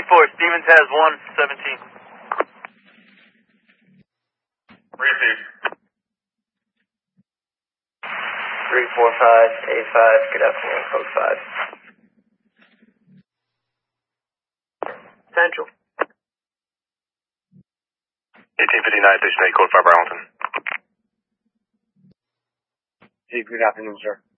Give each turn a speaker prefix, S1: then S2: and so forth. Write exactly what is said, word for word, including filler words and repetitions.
S1: four, Stevens has one seventeen.
S2: Receive.
S3: three four five, A five, good afternoon, code five.
S1: Central.
S2: eighteen fifty-nine, station eight, code five, Arlington.
S4: Hey, good afternoon, sir.